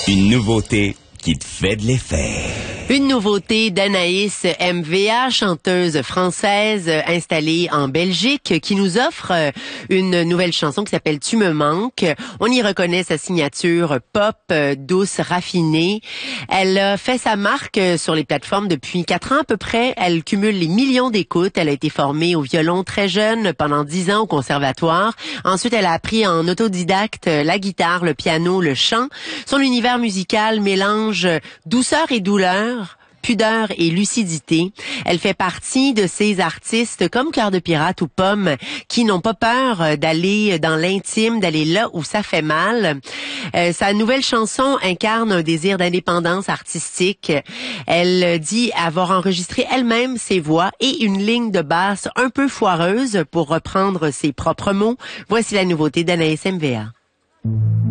Une nouveauté qui te fait de l'effet. Une nouveauté d'Anaïs MVA, chanteuse française installée en Belgique, qui nous offre une nouvelle chanson qui s'appelle « Tu me manques ». On y reconnaît sa signature pop, douce, raffinée. Elle a fait sa marque sur les plateformes depuis 4 ans à peu près. Elle cumule les millions d'écoutes. Elle a été formée au violon très jeune, pendant 10 ans au conservatoire. Ensuite, elle a appris en autodidacte la guitare, le piano, le chant. Son univers musical mélange douceur et douleur, pudeur et lucidité. Elle fait partie de ces artistes comme Cœur de pirate ou Pomme qui n'ont pas peur d'aller dans l'intime, d'aller là où ça fait mal. Sa nouvelle chanson incarne un désir d'indépendance artistique. Elle dit avoir enregistré elle-même ses voix et une ligne de basse un peu foireuse pour reprendre ses propres mots. Voici la nouveauté d'Anaïs MVA.